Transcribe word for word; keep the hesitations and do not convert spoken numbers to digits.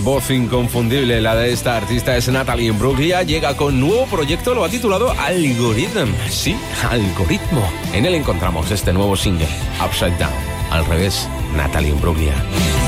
voz inconfundible, la de esta artista es Natalie Imbruglia. Llega con nuevo proyecto, lo ha titulado Algorithm. Sí, algoritmo. En él encontramos este nuevo single, Upside Down. Al revés, Natalie Imbruglia.